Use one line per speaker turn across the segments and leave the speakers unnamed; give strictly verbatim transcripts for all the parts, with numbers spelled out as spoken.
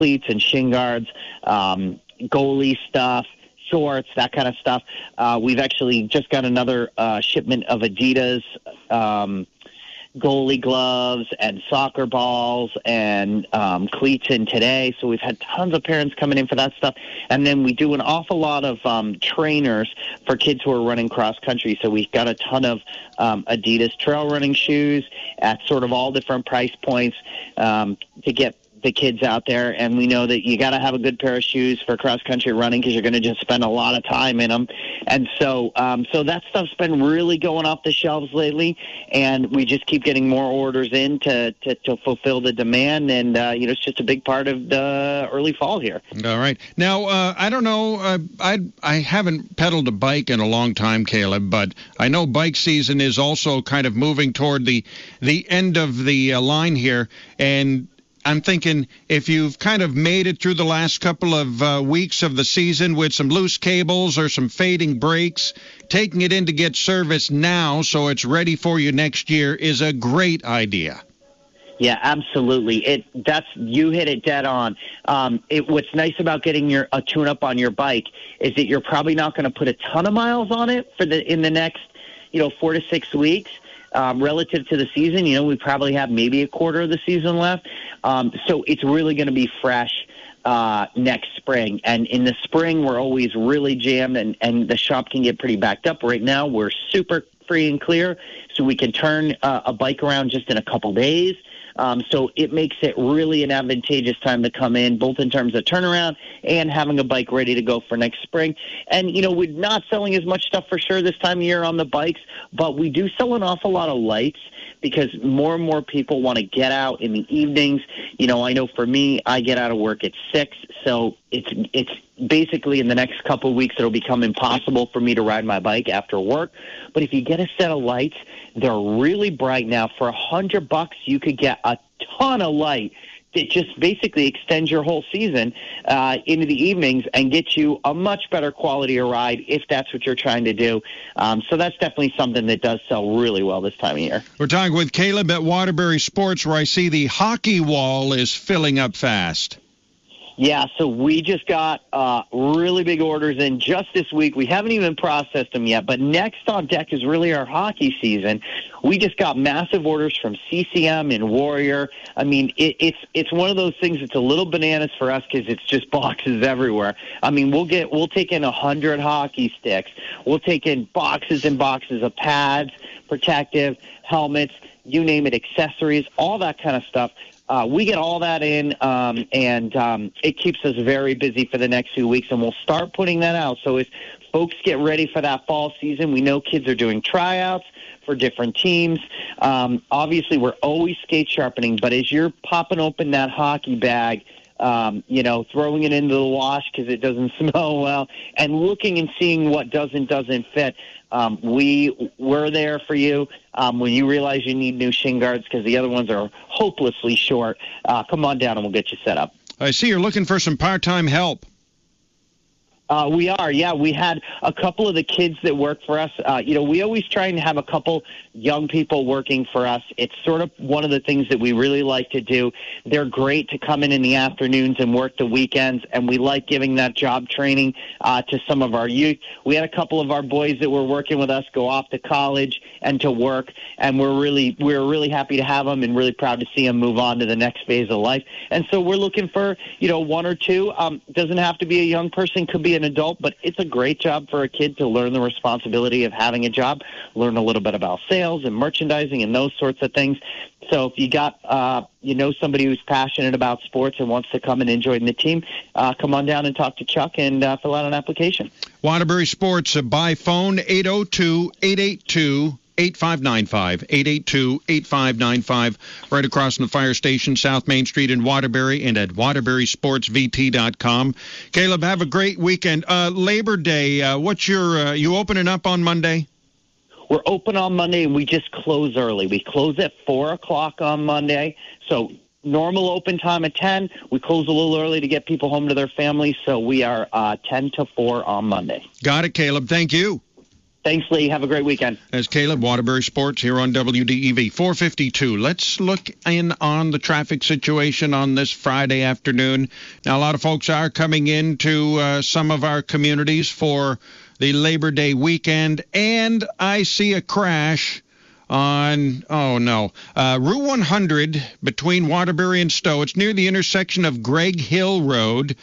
cleats and shin guards, um, goalie stuff, shorts, that kind of stuff. Uh, we've actually just got another uh, shipment of Adidas um, goalie gloves and soccer balls and um, cleats in today. So we've had tons of parents coming in for that stuff. And then we do an awful lot of um, trainers for kids who are running cross country. So we've got a ton of um, Adidas trail running shoes at sort of all different price points um, to get the kids out there. And we know that you got to have a good pair of shoes for cross-country running because you're going to just spend a lot of time in them. And so um, so that stuff's been really going off the shelves lately, and we just keep getting more orders in to, to, to fulfill the demand. And, uh, you know, it's just a big part of the early fall here.
All right. Now, uh, I don't know, uh, I, I haven't pedaled a bike in a long time, Caleb, but I know bike season is also kind of moving toward the, the end of the uh, line here, and I'm thinking if you've kind of made it through the last couple of uh, weeks of the season with some loose cables or some fading brakes, taking it in to get serviced now so it's ready for you next year is a great idea.
Yeah, absolutely. It that's you hit it dead on. Um, it, what's nice about getting your a tune-up on your bike is that you're probably not going to put a ton of miles on it for the in the next, you know, four to six weeks. Um, relative to the season, you know, we probably have maybe a quarter of the season left. Um, so it's really going to be fresh uh, next spring. And in the spring, we're always really jammed, and, and the shop can get pretty backed up. Right now, we're super free and clear, so we can turn uh, a bike around just in a couple days. Um, so it makes it really an advantageous time to come in, both in terms of turnaround and having a bike ready to go for next spring. And, you know, we're not selling as much stuff for sure this time of year on the bikes, but we do sell an awful lot of lights because more and more people want to get out in the evenings. You know, I know for me, I get out of work at six, so it's it's basically in the next couple of weeks it'll become impossible for me to ride my bike after work. But if you get a set of lights, they're really bright now. For a hundred bucks, you could get a ton of light that just basically extends your whole season uh, into the evenings and gets you a much better quality of ride if that's what you're trying to do. Um, so that's definitely something that does sell really well this time of year.
We're talking with Caleb at Waterbury Sports, where I see the hockey wall is filling up fast.
Yeah, so we just got uh, really big orders in just this week. We haven't even processed them yet, but next on deck is really our hockey season. We just got massive orders from C C M and Warrior. I mean, it, it's it's one of those things that's a little bananas for us because it's just boxes everywhere. I mean, we'll get we'll take in a hundred hockey sticks. We'll take in boxes and boxes of pads, protective helmets, you name it, accessories, all that kind of stuff. Uh, we get all that in, um, and um, it keeps us very busy for the next few weeks, and we'll start putting that out. So if folks get ready for that fall season, we know kids are doing tryouts for different teams. Um, obviously, we're always skate sharpening, but as you're popping open that hockey bag, um, you know, throwing it into the wash because it doesn't smell well, and looking and seeing what does and doesn't fit, Um, we, we're there for you um, when you realize you need new shin guards because the other ones are hopelessly short. Uh, come on down and we'll get you set up.
I see you're looking for some part-time help.
Uh, we are, yeah. We had a couple of the kids that work for us. Uh, you know, we always try and have a couple young people working for us. It's sort of one of the things that we really like to do. They're great to come in in the afternoons and work the weekends, and we like giving that job training uh, to some of our youth. We had a couple of our boys that were working with us go off to college and to work, and we're really we're really happy to have them and really proud to see them move on to the next phase of life. And so we're looking for, you know, one or two. Um, doesn't have to be a young person, could be an adult, but it's a great job for a kid to learn the responsibility of having a job, learn a little bit about sales and merchandising and those sorts of things. So if you got, uh, you know, somebody who's passionate about sports and wants to come and join the team, uh, come on down and talk to Chuck and uh, fill out an application.
Waterbury Sports, uh, by phone, eight oh two, eight eight two, eight five nine five, eight eight two, eight five nine five, right across from the fire station, South Main Street in Waterbury, and at waterbury sports v t dot com. Caleb, have a great weekend. Uh, Labor Day, uh, what's your, uh, you opening up on Monday?
We're open on Monday, and we just close early. We close at four o'clock on Monday. So normal open time at ten. We close a little early to get people home to their families. So we are uh, ten to four on Monday.
Got it, Caleb. Thank you.
Thanks, Lee. Have a great weekend.
As Caleb, Waterbury Sports here on W D E V. four fifty-two. Let's look in on the traffic situation on this Friday afternoon. Now, a lot of folks are coming into uh, some of our communities for the Labor Day weekend, and I see a crash on, oh no, uh, Route one hundred between Waterbury and Stowe. It's near the intersection of Greg Hill Road.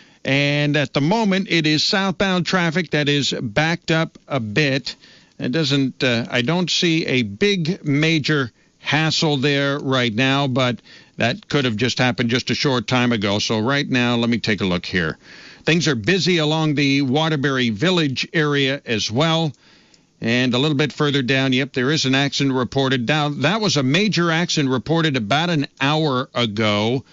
And at the moment, it is southbound traffic that is backed up a bit. It doesn't, uh, I don't see a big major hassle there right now, but that could have just happened just a short time ago. So right now, let me take a look here. Things are busy along the Waterbury Village area as well. And a little bit further down, yep, there is an accident reported. Now, that was a major accident reported about an hour ago.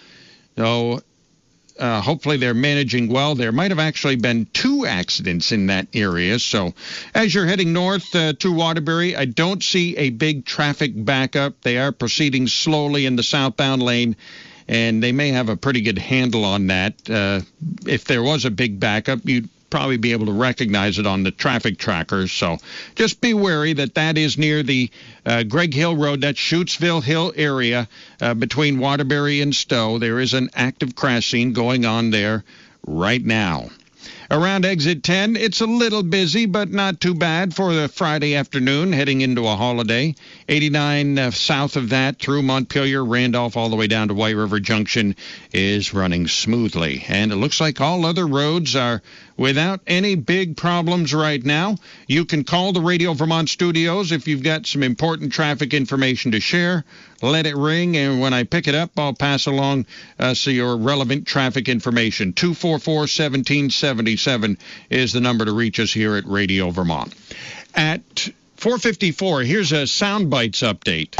So Uh, hopefully they're managing well. There might have actually been two accidents in that area. So as you're heading north uh, to Waterbury, I don't see a big traffic backup. They are proceeding slowly in the southbound lane, and they may have a pretty good handle on that. Uh, if there was a big backup, you'd probably be able to recognize it on the traffic trackers. So just be wary that that is near the uh, Greg Hill Road, that Shutesville Hill area uh, between Waterbury and Stowe. There is an active crash scene going on there right now. Around exit ten, it's a little busy, but not too bad for the Friday afternoon heading into a holiday. eighty-nine uh, south of that through Montpelier, Randolph, all the way down to White River Junction is running smoothly. And it looks like all other roads are without any big problems right now. You can call the Radio Vermont studios if you've got some important traffic information to share. Let it ring, and when I pick it up, I'll pass along uh, so your relevant traffic information. two four four, one seven seven seven is the number to reach us here at Radio Vermont. At four fifty-four, here's a Sound Bites update.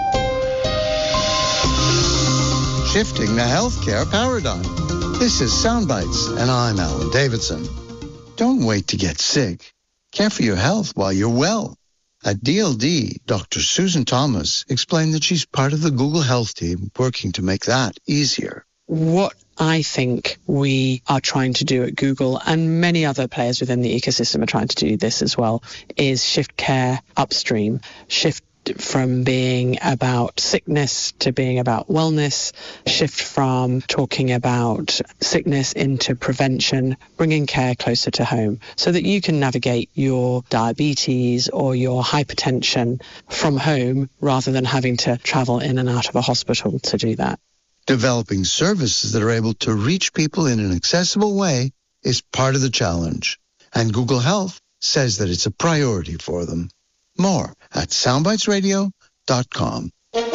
Shifting the healthcare paradigm. This is Sound Bites, and I'm Alan Davidson. Don't wait to get sick. Care for your health while you're well. At D L D, Doctor Susan Thomas explained that she's part of the Google Health team working to make that easier.
What I think we are trying to do at Google, and many other players within the ecosystem are trying to do this as well, is shift care upstream, shift from being about sickness to being about wellness, shift from talking about sickness into prevention, bringing care closer to home so that you can navigate your diabetes or your hypertension from home rather than having to travel in and out of a hospital to do that.
Developing services that are able to reach people in an accessible way is part of the challenge, and Google Health says that it's a priority for them. More at soundbites radio dot com.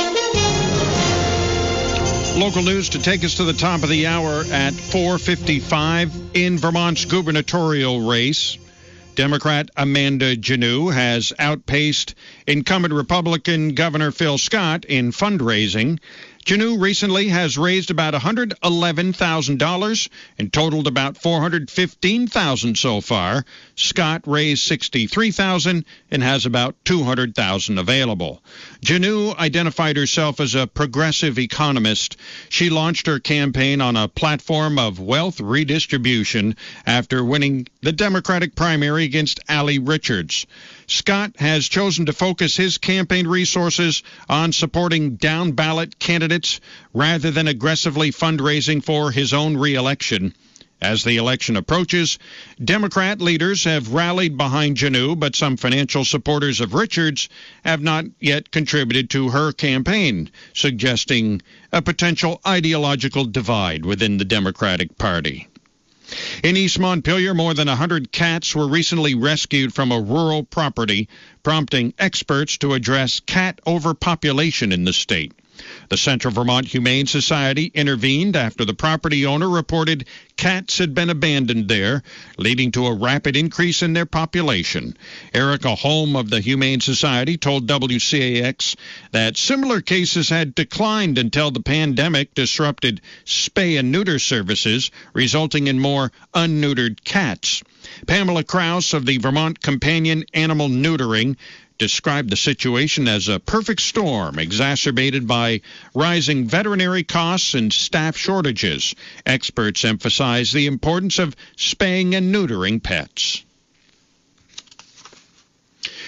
Local news to take us to the top of the hour at four fifty-five in Vermont's gubernatorial race. Democrat Amanda Janneau has outpaced incumbent Republican Governor Phil Scott in fundraising. Janneau recently has raised about one hundred eleven thousand dollars and totaled about four hundred fifteen thousand dollars so far. Scott raised sixty-three thousand dollars and has about two hundred thousand dollars available. Janneau identified herself as a progressive economist. She launched her campaign on a platform of wealth redistribution after winning the Democratic primary against Allie Richards. Scott has chosen to focus his campaign resources on supporting down-ballot candidates rather than aggressively fundraising for his own re-election. As the election approaches, Democrat leaders have rallied behind Janneau, but some financial supporters of Richards have not yet contributed to her campaign, suggesting a potential ideological divide within the Democratic Party. In East Montpelier, more than one hundred cats were recently rescued from a rural property, prompting experts to address cat overpopulation in the state. The Central Vermont Humane Society intervened after the property owner reported cats had been abandoned there, leading to a rapid increase in their population. Erica Holm of the Humane Society told W C A X that similar cases had declined until the pandemic disrupted spay and neuter services, resulting in more unneutered cats. Pamela Krause of the Vermont Companion Animal Neutering described the situation as a perfect storm exacerbated by rising veterinary costs and staff shortages. Experts emphasize the importance of spaying and neutering pets.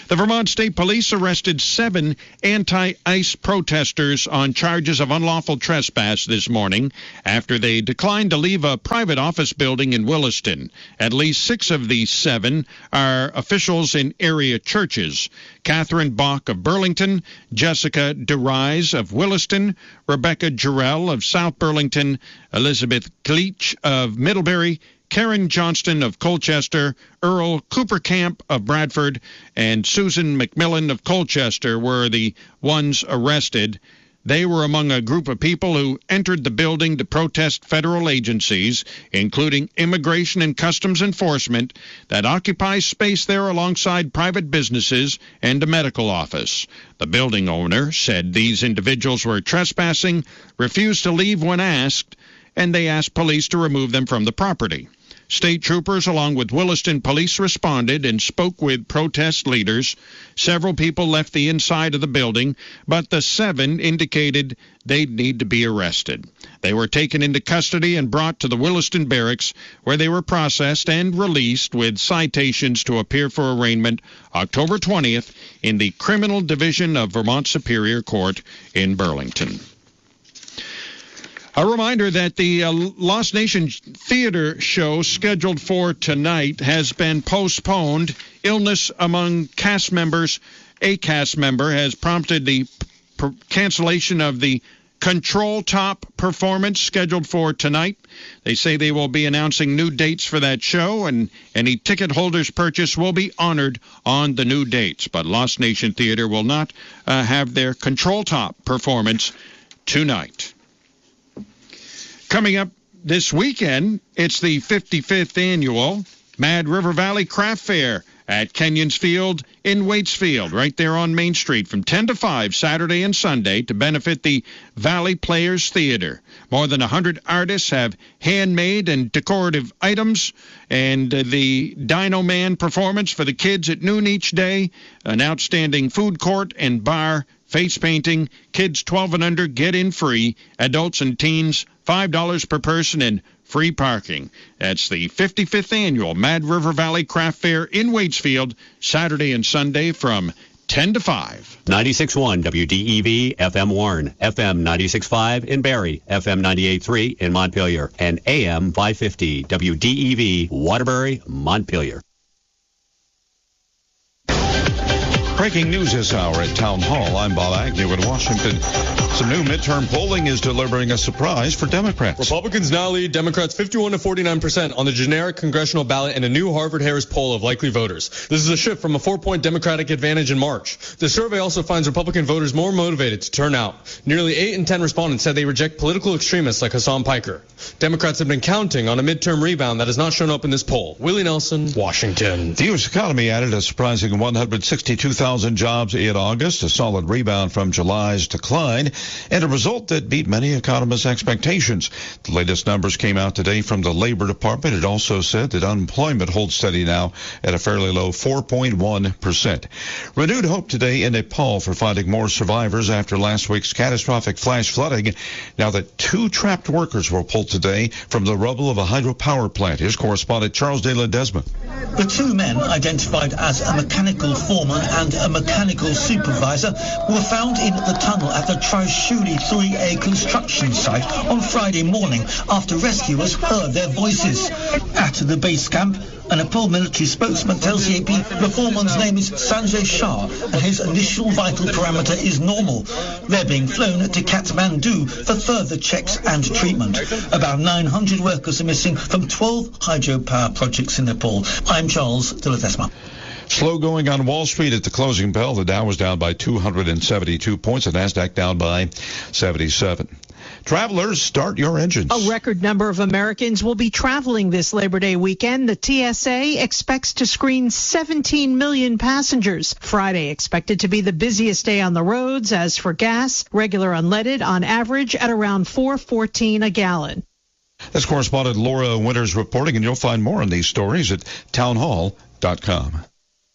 The Vermont State Police arrested seven anti-ICE protesters on charges of unlawful trespass this morning after they declined to leave a private office building in Williston. At least six of these seven are officials in area churches. Catherine Bach of Burlington, Jessica DeRise of Williston, Rebecca Jarrell of South Burlington, Elizabeth Gleach of Middlebury, Karen Johnston of Colchester, Earl Coopercamp of Bradford, and Susan McMillan of Colchester were the ones arrested. They were among a group of people who entered the building to protest federal agencies, including Immigration and Customs Enforcement, that occupies space there alongside private businesses and a medical office. The building owner said these individuals were trespassing, refused to leave when asked, and they asked police to remove them from the property. State troopers, along with Williston police, responded and spoke with protest leaders. Several people left the inside of the building, but the seven indicated they'd need to be arrested. They were taken into custody and brought to the Williston Barracks, where they were processed and released with citations to appear for arraignment October twentieth in the Criminal Division of Vermont Superior Court in Burlington. A reminder that the uh, Lost Nation Theater show scheduled for tonight has been postponed. Illness among cast members, a cast member, has prompted the p- cancellation of the Control Top performance scheduled for tonight. They say they will be announcing new dates for that show, and any ticket holders purchased will be honored on the new dates. But Lost Nation Theater will not uh, have their Control Top performance tonight. Coming up this weekend, it's the fifty-fifth annual Mad River Valley Craft Fair at Kenyon's Field in Waitsfield, right there on Main Street, from ten to five Saturday and Sunday to benefit the Valley Players Theater. More than one hundred artists have handmade and decorative items, and uh, the Dino Man performance for the kids at noon each day, an outstanding food court and bar, face painting. Kids twelve and under get in free. Adults and teens, five dollars per person, and free parking. That's the fifty-fifth annual Mad River Valley Craft Fair in Waitsfield, Saturday and Sunday from ten to five.
ninety-six point one W D E V F M Warren, F M ninety-six point five in Barrie, F M ninety-eight point three in Montpelier, and A M five fifty W D E V Waterbury, Montpelier.
Breaking news this hour at Town Hall. I'm Bob Agnew in Washington. Some new midterm polling is delivering a surprise for Democrats.
Republicans now lead Democrats fifty-one to forty-nine percent on the generic congressional ballot in a new Harvard-Harris poll of likely voters. This is a shift from a four-point Democratic advantage in March. The survey also finds Republican voters more motivated to turn out. Nearly eight in ten respondents said they reject political extremists like Hassan Piker. Democrats have been counting on a midterm rebound that has not shown up in this poll. Willie Nelson, Washington.
The U S economy added a surprising one hundred sixty-two thousand jobs in August, a solid rebound from July's decline, and a result that beat many economists' expectations. The latest numbers came out today from the Labor Department. It also said that unemployment holds steady now at a fairly low four point one percent. Renewed hope today in Nepal for finding more survivors after last week's catastrophic flash flooding. Now that two trapped workers were pulled today from the rubble of a hydropower plant. Here's correspondent Charles de Ledesma.
The two men, identified as a mechanical foreman and a mechanical supervisor, were found in the tunnel at the Trishuli three A construction site on Friday morning after rescuers heard their voices. At the base camp, a Nepal military spokesman tells the A P the foreman's name is Sanjay Shah and his initial vital parameter is normal. They're being flown to Kathmandu for further checks and treatment. About nine hundred workers are missing from twelve hydropower projects in Nepal. I'm Charles de Ledesma.
Slow going on Wall Street at the closing bell. The Dow was down by two hundred seventy-two points. The Nasdaq down by seventy-seven. Travelers, start your engines.
A record number of Americans will be traveling this Labor Day weekend. The T S A expects to screen seventeen million passengers. Friday expected to be the busiest day on the roads. As for gas, regular unleaded on average at around four fourteen a gallon.
That's correspondent Laura Winters reporting, and you'll find more on these stories at townhall dot com.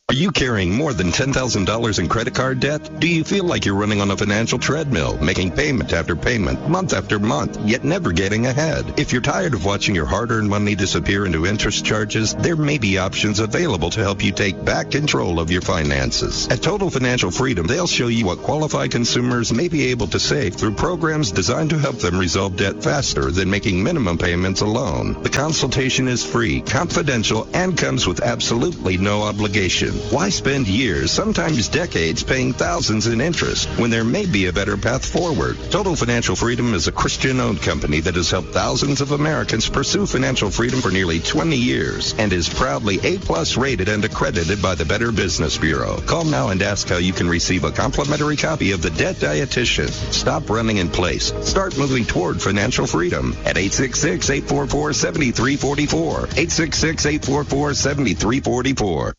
Are you carrying more than ten thousand dollars in credit card debt? Do you feel like you're running on a financial treadmill, making payment after payment, month after month, yet never getting ahead? If you're tired of watching your hard-earned money disappear into interest charges, there may be options available to help you take back control of your finances. At Total Financial Freedom, they'll show you what qualified consumers may be able to save through programs designed to help them resolve debt faster than making minimum payments alone. The consultation is free, confidential, and comes with absolutely no obligation. Why spend years, sometimes decades, paying thousands in interest when there may be a better path forward? Total Financial Freedom is a Christian-owned company that has helped thousands of Americans pursue financial freedom for nearly twenty years and is proudly A-plus rated and accredited by the Better Business Bureau. Call now and ask how you can receive a complimentary copy of The Debt Dietitian. Stop running in place. Start moving toward financial freedom at eight six six, eight four four, seven three four four. eight six six, eight four four, seven three four four.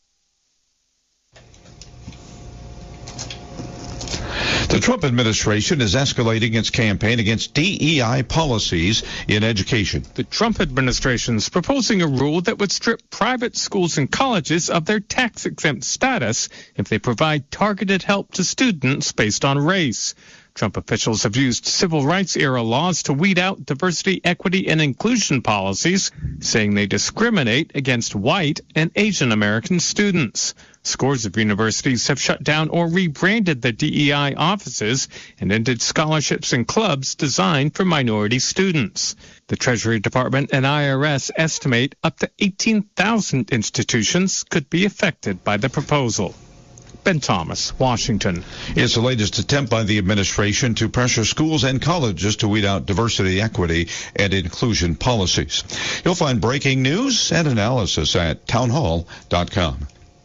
The Trump administration is escalating its campaign against D E I policies in education.
The Trump administration is proposing a rule that would strip private schools and colleges of their tax-exempt status if they provide targeted help to students based on race. Trump officials have used civil rights-era laws to weed out diversity, equity, and inclusion policies, saying they discriminate against white and Asian American students. Scores of universities have shut down or rebranded their D E I offices and ended scholarships and clubs designed for minority students. The Treasury Department and I R S estimate up to eighteen thousand institutions could be affected by the proposal. Ben Thomas, Washington.
It's the latest attempt by the administration to pressure schools and colleges to weed out diversity, equity, and inclusion policies. You'll find breaking news and analysis at townhall dot com.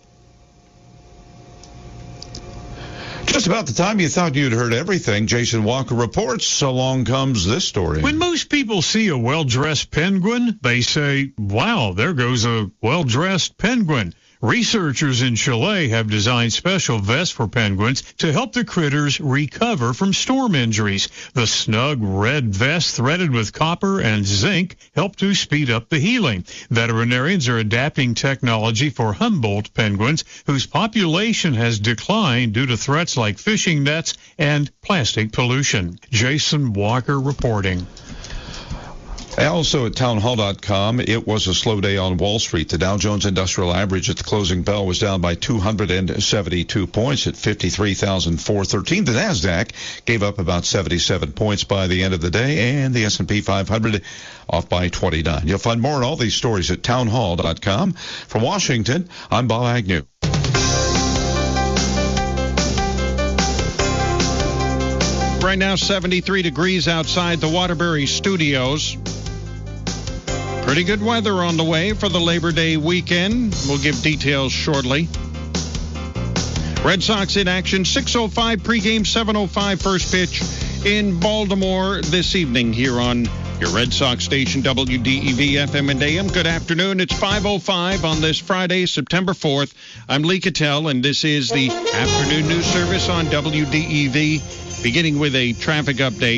Just about the time you thought you'd heard everything, Jason Walker reports, along comes this story.
When most people see a well-dressed penguin, they say, wow, there goes a well-dressed penguin. Researchers in Chile have designed special vests for penguins to help the critters recover from storm injuries. The snug red vest threaded with copper and zinc help to speed up the healing. Veterinarians are adapting technology for Humboldt penguins, whose population has declined due to threats like fishing nets and plastic pollution. Jason Walker reporting.
Also at townhall dot com, it was a slow day on Wall Street. The Dow Jones Industrial Average at the closing bell was down by two hundred seventy-two points at fifty-three thousand four hundred thirteen. The Nasdaq gave up about seventy-seven points by the end of the day, and the S and P five hundred off by twenty-nine. You'll find more on all these stories at townhall dot com. From Washington, I'm Bob Agnew.
Right now, seventy-three degrees outside the Waterbury Studios. Pretty good weather on the way for the Labor Day weekend. We'll give details shortly. Red Sox in action, six oh five pregame, seven oh five first pitch in Baltimore this evening here on your Red Sox station, W D E V F M and A M. Good afternoon. It's five oh five on this Friday, September fourth. I'm Lee Cattell, and this is the afternoon news service on W D E V, beginning with a traffic update.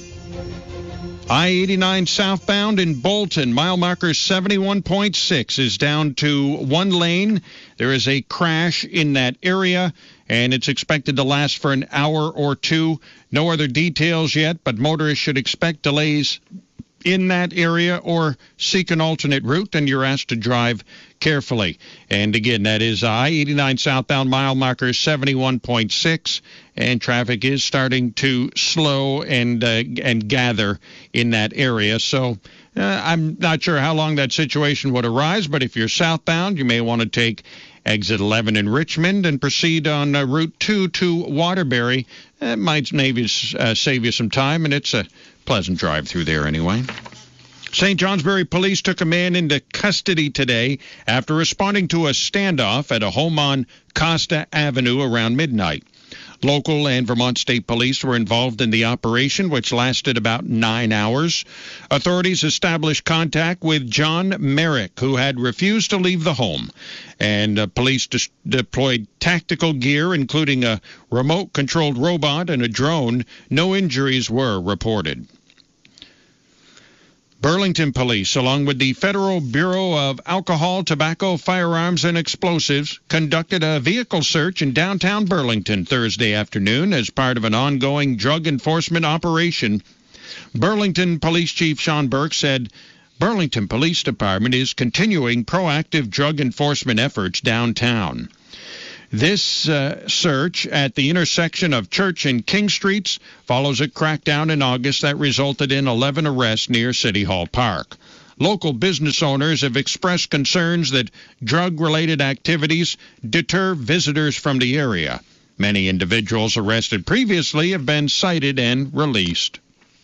I eighty-nine southbound in Bolton, mile marker seventy-one point six is down to one lane. There is a crash in that area, and it's expected to last for an hour or two. No other details yet, but motorists should expect delays in that area or seek an alternate route, and you're asked to drive carefully. And again, that is I eighty-nine southbound, mile marker seventy-one point six, and traffic is starting to slow and uh, and gather in that area. So uh, I'm not sure how long that situation would arise, but if you're southbound, you may want to take exit eleven in Richmond and proceed on uh, Route two to Waterbury. It might maybe uh, save you some time, and it's a pleasant drive through there anyway. Saint Johnsbury police took a man into custody today after responding to a standoff at a home on Costa Avenue around midnight. Local and Vermont State Police were involved in the operation, which lasted about nine hours. Authorities established contact with John Merrick, who had refused to leave the home. And uh, police dis- deployed tactical gear, including a remote-controlled robot and a drone. No injuries were reported. Burlington Police, along with the Federal Bureau of Alcohol, Tobacco, Firearms, and Explosives, conducted a vehicle search in downtown Burlington Thursday afternoon as part of an ongoing drug enforcement operation. Burlington Police Chief Sean Burke said Burlington Police Department is continuing proactive drug enforcement efforts downtown. This uh, search at the intersection of Church and King Streets follows a crackdown in August that resulted in eleven arrests near City Hall Park. Local business owners have expressed concerns that drug-related activities deter visitors from the area. Many individuals arrested previously have been cited and released.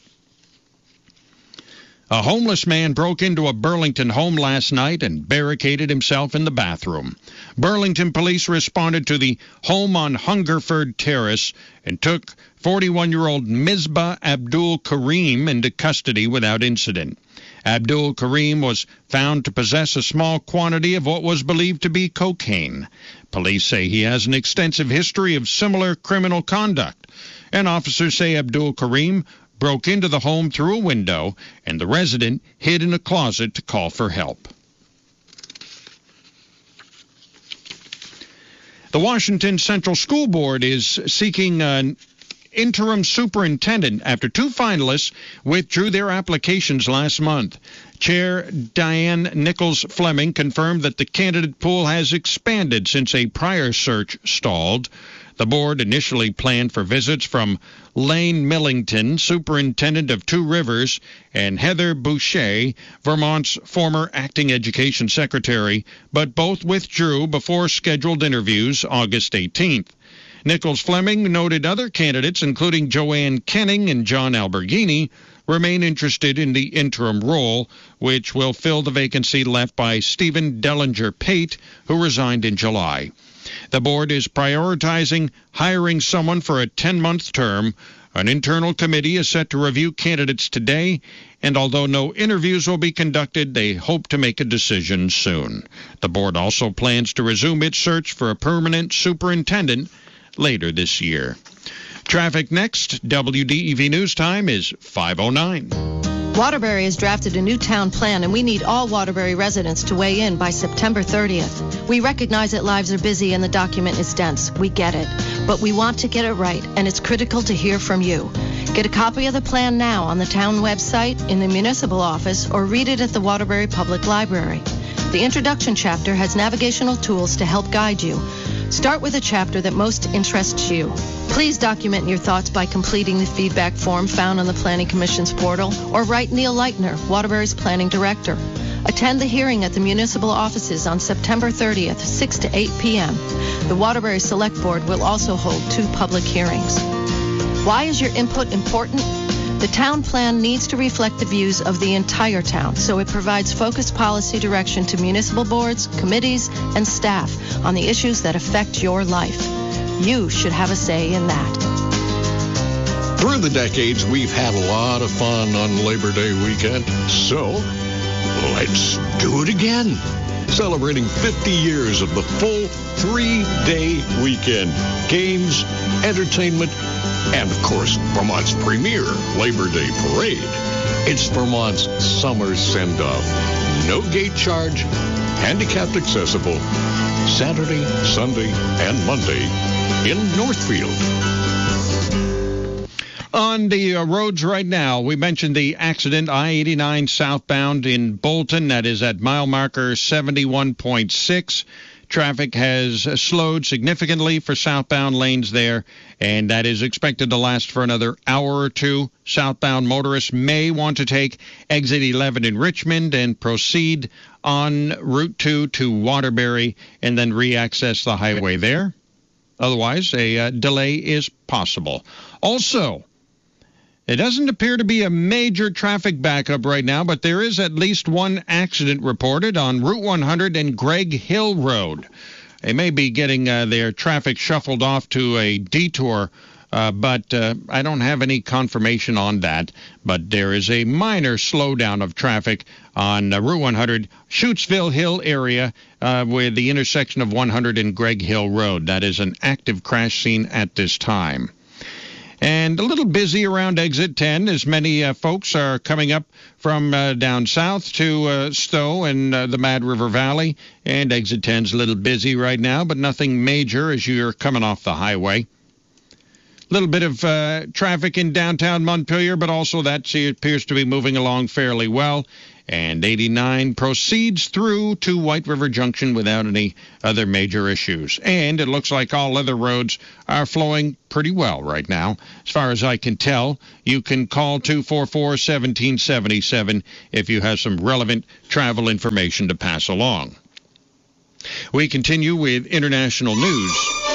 A homeless man broke into a Burlington home last night and barricaded himself in the bathroom. Burlington police responded to the home on Hungerford Terrace and took forty-one-year-old Misbah Abdul Kareem into custody without incident. Abdul Kareem was found to possess a small quantity of what was believed to be cocaine. Police say he has an extensive history of similar criminal conduct, and officers say Abdul Kareem broke into the home through a window, and the resident hid in a closet to call for help. The Washington Central School Board is seeking an interim superintendent after two finalists withdrew their applications last month. Chair Diane Nichols Fleming confirmed that the candidate pool has expanded since a prior search stalled. The board initially planned for visits from Lane Millington, superintendent of Two Rivers, and Heather Boucher, Vermont's former acting education secretary, but both withdrew before scheduled interviews August eighteenth. Nichols Fleming noted other candidates, including Joanne Kenning and John Alberghini, remain interested in the interim role, which will fill the vacancy left by Stephen Dellinger Pate, who resigned in July. The board is prioritizing hiring someone for a ten-month term. An internal committee is set to review candidates today, and although no interviews will be conducted, they hope to make a decision soon. The board also plans to resume its search for a permanent superintendent later this year. Traffic next. W D E V News Time is five oh nine.
Waterbury has drafted a new town plan, and we need all Waterbury residents to weigh in by September thirtieth. We recognize that lives are busy and the document is dense. We get it. But we want to get it right, and it's critical to hear from you. Get a copy of the plan now on the town website, in the municipal office, or read it at the Waterbury Public Library. The introduction chapter has navigational tools to help guide you. Start with a chapter that most interests you. Please document your thoughts by completing the feedback form found on the Planning Commission's portal, or write Neil Leitner, Waterbury's Planning Director. Attend the hearing at the municipal offices on September thirtieth, six to eight p.m. The Waterbury Select Board will also hold two public hearings. Why is your input important? The town plan needs to reflect the views of the entire town, so it provides focused policy direction to municipal boards, committees, and staff on the issues that affect your life. You should have a say in that.
Through the decades, we've had a lot of fun on Labor Day weekend, so let's do it again. Celebrating fifty years of the full three-day weekend. Games, entertainment, and, of course, Vermont's premier Labor Day parade. It's Vermont's summer send-off. No gate charge, handicapped accessible, Saturday, Sunday, and Monday in Northfield.
On the uh, roads right now, we mentioned the accident, I eighty-nine southbound in Bolton. That is at mile marker seventy-one point six. Traffic has uh, slowed significantly for southbound lanes there, and that is expected to last for another hour or two. Southbound motorists may want to take exit eleven in Richmond and proceed on Route two to Waterbury and then re-access the highway there. Otherwise, a uh, delay is possible. Also, it doesn't appear to be a major traffic backup right now, but there is at least one accident reported on Route one hundred and Greg Hill Road. They may be getting uh, their traffic shuffled off to a detour, uh, but uh, I don't have any confirmation on that. But there is a minor slowdown of traffic on uh, Route one hundred, Shutesville Hill area, uh, with the intersection of one hundred and Greg Hill Road. That is an active crash scene at this time. And a little busy around exit ten as many uh, folks are coming up from uh, down south to uh, Stowe and uh, the Mad River Valley. And exit ten's a little busy right now, but nothing major as you're coming off the highway. A little bit of uh, traffic in downtown Montpelier, but also that appears to be moving along fairly well. And eighty-nine proceeds through to White River Junction without any other major issues. And it looks like all other roads are flowing pretty well right now. As far as I can tell, you can call two four four, one seven seven seven if you have some relevant travel information to pass along. We continue with international news.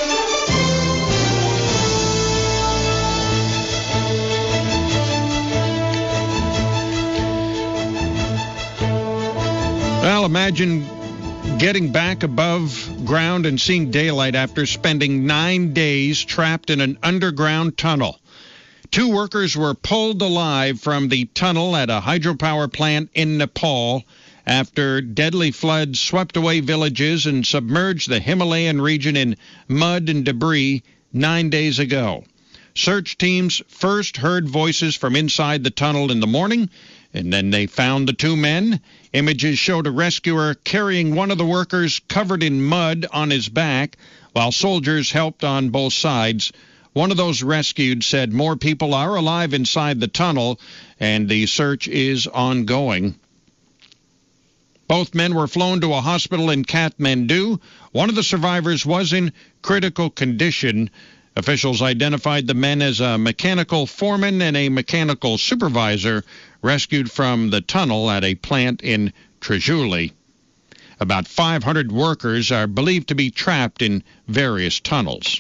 Well, imagine getting back above ground and seeing daylight after spending nine days trapped in an underground tunnel. Two workers were pulled alive from the tunnel at a hydropower plant in Nepal after deadly floods swept away villages and submerged the Himalayan region in mud and debris nine days ago. Search teams first heard voices from inside the tunnel in the morning, and then they found the two men. Images showed a rescuer carrying one of the workers covered in mud on his back, while soldiers helped on both sides. One of those rescued said more people are alive inside the tunnel, and the search is ongoing. Both men were flown to a hospital in Kathmandu. One of the survivors was in critical condition. Officials identified the men as a mechanical foreman and a mechanical supervisor rescued from the tunnel at a plant in Trajuli. About five hundred workers are believed to be trapped in various tunnels.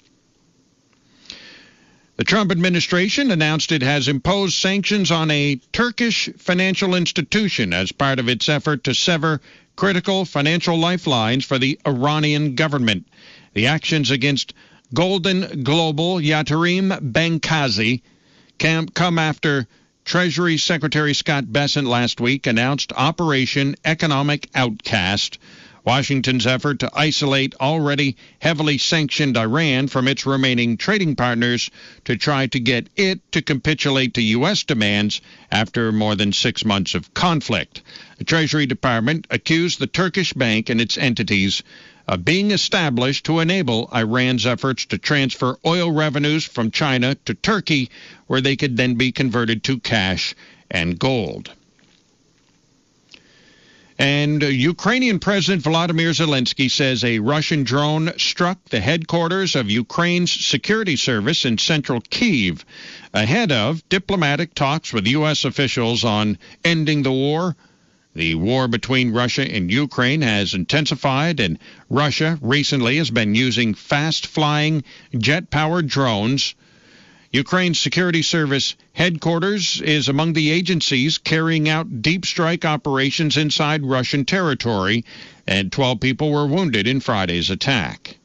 The Trump administration announced it has imposed sanctions on a Turkish financial institution as part of its effort to sever critical financial lifelines for the Iranian government. The actions against Golden Global Yatırım Bankası come after Treasury Secretary Scott Bessent last week announced Operation Economic Outcast, Washington's effort to isolate already heavily sanctioned Iran from its remaining trading partners to try to get it to capitulate to U S demands after more than six months of conflict. The Treasury Department accused the Turkish bank and its entities of being established to enable Iran's efforts to transfer oil revenues from China to Turkey, where they could then be converted to cash and gold. And uh, Ukrainian President Volodymyr Zelensky says a Russian drone struck the headquarters of Ukraine's security service in central Kyiv ahead of diplomatic talks with U S officials on ending the war. The war between Russia and Ukraine has intensified, and Russia recently has been using fast-flying, jet-powered drones. Ukraine's security service headquarters is among the agencies carrying out deep strike operations inside Russian territory, and twelve people were wounded in Friday's attack.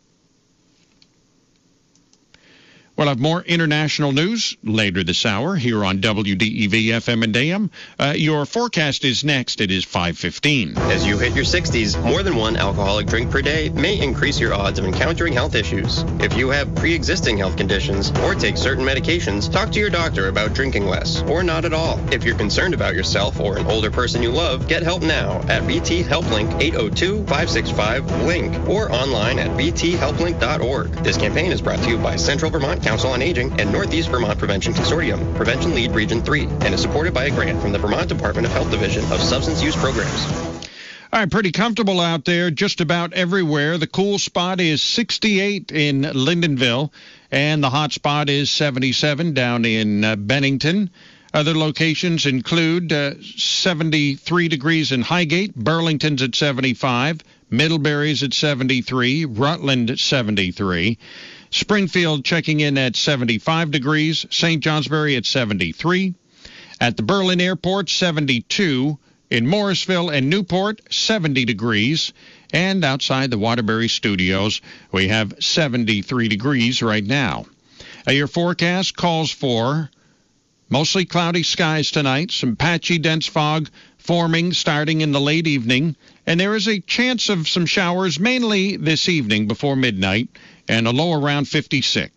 We'll have more international news later this hour here on W D E V F M and A M. Uh, your forecast is next. It is five fifteen.
As you hit your sixties, more than one alcoholic drink per day may increase your odds of encountering health issues. If you have pre-existing health conditions or take certain medications, talk to your doctor about drinking less or not at all. If you're concerned about yourself or an older person you love, get help now at V T HelpLink eight oh two, five six five, LINK or online at v t help link dot org. This campaign is brought to you by Central Vermont Council on Aging and Northeast Vermont Prevention Consortium, Prevention Lead Region three, and is supported by a grant from the Vermont Department of Health Division of Substance Use Programs.
All right, pretty comfortable out there just about everywhere. The cool spot is sixty-eight in Lyndonville, and the hot spot is seventy-seven down in uh, Bennington. Other locations include uh, seventy-three degrees in Highgate, Burlington's at seventy-five, Middlebury's at seventy-three, Rutland at seventy-three. Springfield checking in at seventy-five degrees, Saint Johnsbury at seventy-three. At the Berlin Airport, seventy-two. In Morrisville and Newport, seventy degrees. And outside the Waterbury Studios, we have seventy-three degrees right now. Uh, your forecast calls for mostly cloudy skies tonight, some patchy dense fog forming starting in the late evening, and there is a chance of some showers mainly this evening before midnight, and a low around fifty-six.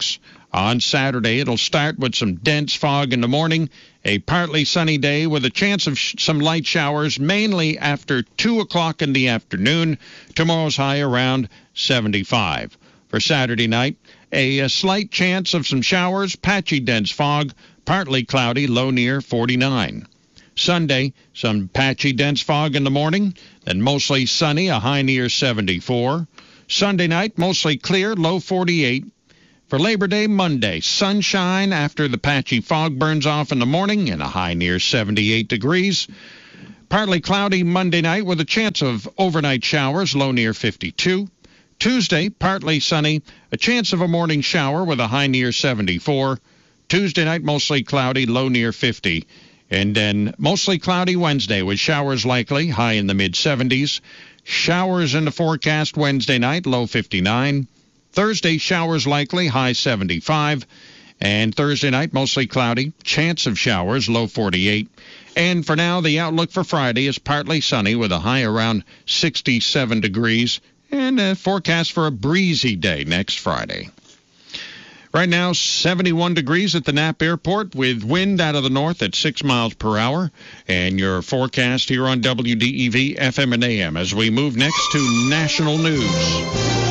On Saturday, it'll start with some dense fog in the morning, a partly sunny day with a chance of sh- some light showers, mainly after two o'clock in the afternoon. Tomorrow's high around seventy-five. For Saturday night, a, a slight chance of some showers, patchy dense fog, partly cloudy, low near forty-nine. Sunday, some patchy dense fog in the morning, then mostly sunny, a high near seventy-four. Sunday night, mostly clear, low forty-eight. For Labor Day Monday, sunshine after the patchy fog burns off in the morning and a high near seventy-eight degrees. Partly cloudy Monday night with a chance of overnight showers, low near fifty-two. Tuesday, partly sunny, a chance of a morning shower with a high near seventy-four. Tuesday night, mostly cloudy, low near fifty. And then mostly cloudy Wednesday with showers likely, high in the mid-seventies. Showers in the forecast Wednesday night, low fifty-nine. Thursday, showers likely, high seventy-five. And Thursday night, mostly cloudy, chance of showers, low forty-eight. And for now, the outlook for Friday is partly sunny with a high around sixty-seven degrees. And a forecast for a breezy day next Friday. Right now, seventy-one degrees at the Knapp Airport with wind out of the north at six miles per hour. And your forecast here on W D E V F M and A M as we move next to national news.